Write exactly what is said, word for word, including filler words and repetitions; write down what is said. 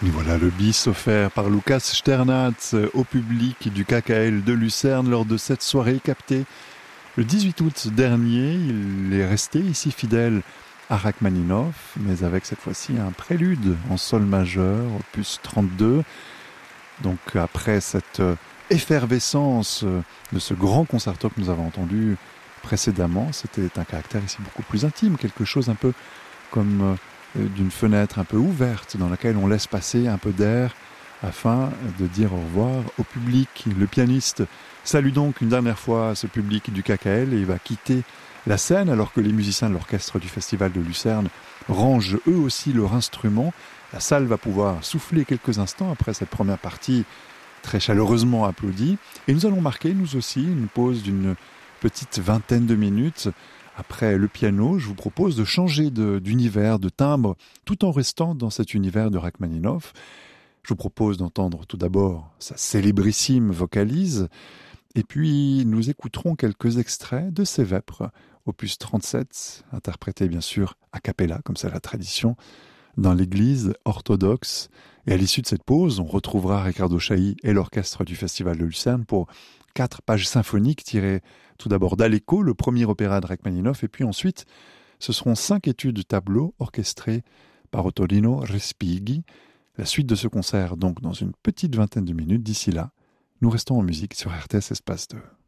Et voilà le bis offert par Lukas Sternatz au public du K K L de Lucerne lors de cette soirée captée le dix-huit août dernier. Il est resté ici fidèle à Rachmaninov, mais avec cette fois-ci un prélude en sol majeur, opus trente-deux. Donc après cette effervescence de ce grand concerto que nous avons entendu précédemment, c'était un caractère ici beaucoup plus intime, quelque chose un peu comme d'une fenêtre un peu ouverte dans laquelle on laisse passer un peu d'air afin de dire au revoir au public. Le pianiste salue donc une dernière fois ce public du K K L et il va quitter la scène alors que les musiciens de l'orchestre du Festival de Lucerne rangent eux aussi leur instrument. La salle va pouvoir souffler quelques instants après cette première partie très chaleureusement applaudie. Et nous allons marquer, nous aussi, une pause d'une petite vingtaine de minutes. Après le piano, je vous propose de changer de, d'univers, de timbre, tout en restant dans cet univers de Rachmaninov. Je vous propose d'entendre tout d'abord sa célébrissime vocalise, et puis nous écouterons quelques extraits de ses vêpres, opus trente-sept, interprété bien sûr a cappella, comme c'est la tradition, dans l'église orthodoxe. Et à l'issue de cette pause, on retrouvera Riccardo Chailly et l'orchestre du Festival de Lucerne pour quatre pages symphoniques tirées tout d'abord d'Aleko, le premier opéra de Rachmaninov, et puis ensuite, ce seront cinq études de tableau orchestrées par Ottorino Respighi. La suite de ce concert, donc, dans une petite vingtaine de minutes. D'ici là, nous restons en musique sur R T S Espace deux.